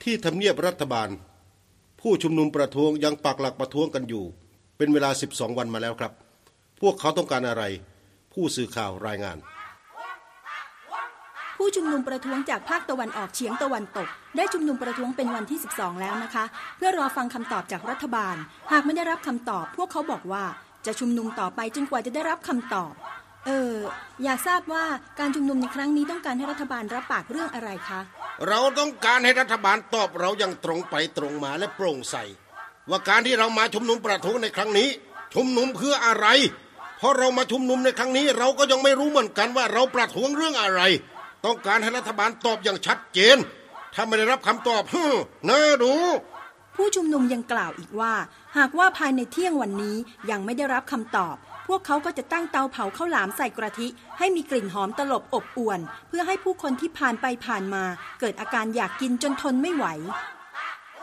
ที่ทำเนียบรัฐบาลผู้ชุมนุมประท้วงยังปักหลักประท้วงกันอยู่เป็นเวลา12 วันมาแล้วครับพวกเขาต้องการอะไรผู้สื่อข่าวรายงานผู้ชุมนุมประท้วงจากภาคตะวันออกเฉียงตะวันตกได้ชุมนุมประท้วงเป็นวันที่12แล้วนะคะเพื่อรอฟังคำตอบจากรัฐบาลหากไม่ได้รับคำตอบพวกเขาบอกว่าจะชุมนุมต่อไปจนกว่าจะได้รับคำตอบอยากทราบว่าการชุมนุมในครั้งนี้ต้องการให้รัฐบาลรับปากเรื่องอะไรคะเราต้องการให้รัฐบาลตอบเราอย่างตรงไปตรงมาและโปร่งใสว่าการที่เรามาชุมนุมประท้วงในครั้งนี้ชุมนุมเพื่ออะไรเพราะเรามาชุมนุมในครั้งนี้เราก็ยังไม่รู้เหมือนกันว่าเราประท้วงเรื่องอะไรต้องการให้รัฐบาลตอบอย่างชัดเจนถ้าไม่ได้รับคำตอบน่าดูผู้ชุมนุมยังกล่าวอีกว่าหากว่าภายในเที่ยงวันนี้ยังไม่ได้รับคำตอบพวกเขาก็จะตั้งเตาเผาข้าวหลามใส่กระทิให้มีกลิ่นหอมตลบอบอวนเพื่อให้ผู้คนที่ผ่านไปผ่านมาเกิดอาการอยากกินจนทนไม่ไหว